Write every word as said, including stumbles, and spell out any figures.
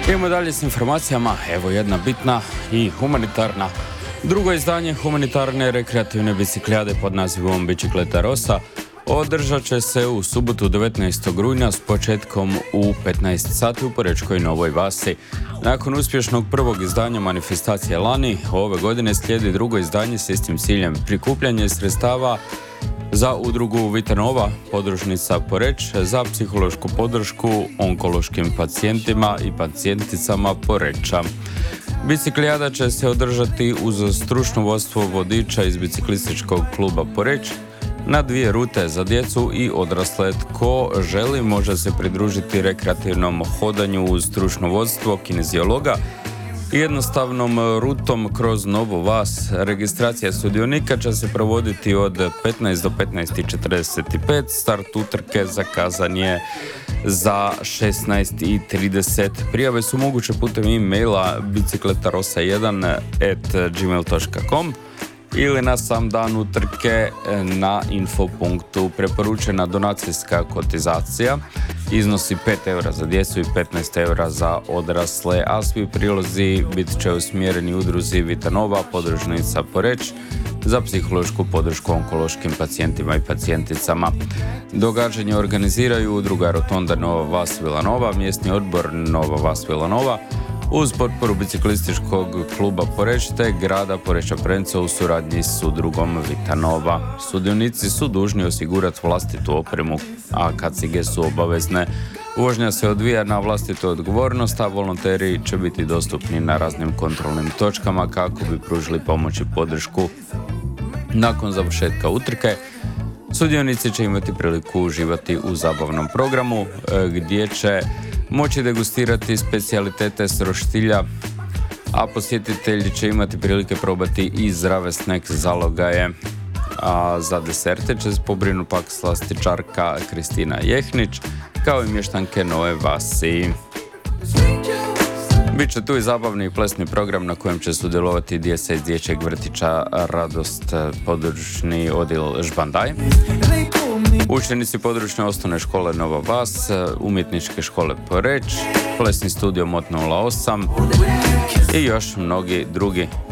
Idemo dalje s informacijama, evo jedna bitna i humanitarna. Drugo izdanje humanitarne rekreativne biciklijade pod nazivom Bicikleta Rosa održat će se u subotu devetnaestog rujna s početkom u petnaest sati u Porečkoj Novoj Vasi. Nakon uspješnog prvog izdanja manifestacije lani, ove godine slijedi drugo izdanje s istim ciljem, prikupljanje sredstava za udrugu Vitanova, podružnica Poreč, za psihološku podršku onkološkim pacijentima i pacijenticama Poreča. Biciklijada će se održati uz stručno vodstvo vodiča iz biciklističkog kluba Poreč na dvije rute za djecu i odrasle. Tko želi može se pridružiti rekreativnom hodanju uz stručno vodstvo kinezijologa i jednostavnom rutom kroz Novu Vas. Registracija sudionika će se provoditi od petnaest do petnaest četrdeset pet. Start utrke zakazan je za šesnaest trideset. Prijave su moguće putem e-maila bicikletarosa jedan at gmail dot com ili na sam dan utrke na info punktu. Preporučena donacijska kotizacija iznosi pet eura za djecu i petnaest eura za odrasle, a svi prilozi bit će usmjereni udruzi Vitanova, podružnica Poreč, za psihološku podršku onkološkim pacijentima i pacijenticama. Događanje organiziraju udruga Rotonda Nova Vas Vilanova, mjesni odbor Nova Vas Vilanova, uz potporu biciklističkog kluba Poreč te grada Poreča Prenca u suradnji s udrugom Vitanova. Sudionici su dužni osigurati vlastitu opremu, a kacige su obavezne. Vožnja se odvija na vlastitu odgovornost, a volonteri će biti dostupni na raznim kontrolnim točkama kako bi pružili pomoć i podršku. Nakon završetka utrke, sudionici će imati priliku uživati u zabavnom programu gdje će moći degustirati specijalitete s roštilja, a posjetitelji će imati prilike probati i zdrave snack zalogaje. A za deserte će se pobrinu pak slastičarka Kristina Jehnić, kao i mještanke Nove Vasi. Biće tu i zabavni i plesni program na kojem će sudjelovati djeca iz dječjeg vrtića Radost, područni odjel Žbandaj, učenici područne osnovne škole Nova Vas, umjetničke škole Poreč, plesni studio Mot nula osam i još mnogi drugi.